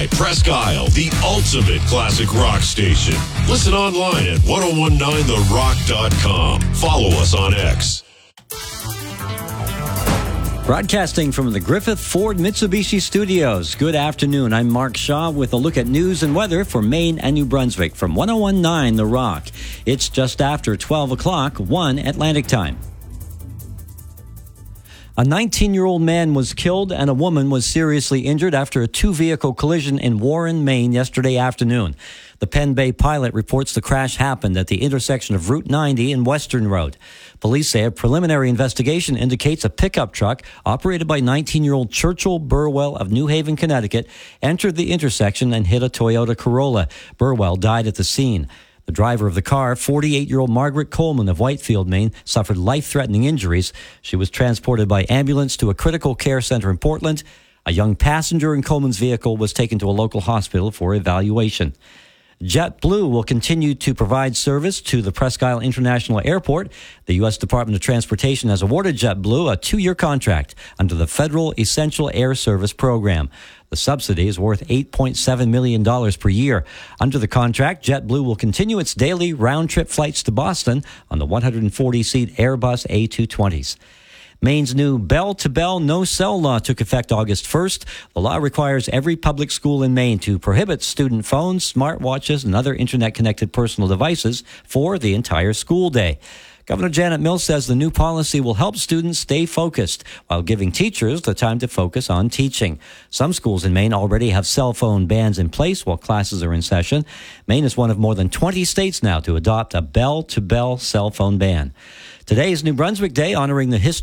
Presque Isle, the ultimate classic rock station. Listen online at 1019therock.com. Follow us on X. Broadcasting from the Griffith Ford Mitsubishi Studios. Good afternoon. I'm Mark Shaw with a look at news and weather for Maine and New Brunswick from 1019 The Rock. It's just after 12 o'clock, 1 Atlantic time. A 19-year-old man was killed and a woman was seriously injured after a two-vehicle collision in Warren, Maine yesterday afternoon. The Penn Bay Pilot reports the crash happened at the intersection of Route 90 and Western Road. Police say a preliminary investigation indicates a pickup truck operated by 19-year-old Churchill Burwell of New Haven, Connecticut, entered the intersection and hit a Toyota Corolla. Burwell died at the scene. The driver of the car, 48-year-old Margaret Coleman of Whitefield, Maine, suffered life-threatening injuries. She was transported by ambulance to a critical care center in Portland. A young passenger in Coleman's vehicle was taken to a local hospital for evaluation. JetBlue will continue to provide service to the Presque Isle International Airport. The U.S. Department of Transportation has awarded JetBlue a 2-year contract under the Federal Essential Air Service Program. The subsidy is worth $8.7 million per year. Under the contract, JetBlue will continue its daily round-trip flights to Boston on the 140-seat Airbus A220s. Maine's new bell-to-bell no-cell law took effect August 1st. The law requires every public school in Maine to prohibit student phones, smartwatches, and other internet-connected personal devices for the entire school day. Governor Janet Mills says the new policy will help students stay focused while giving teachers the time to focus on teaching. Some schools in Maine already have cell phone bans in place while classes are in session. Maine is one of more than 20 states now to adopt a bell-to-bell cell phone ban. Today is New Brunswick Day, honoring the history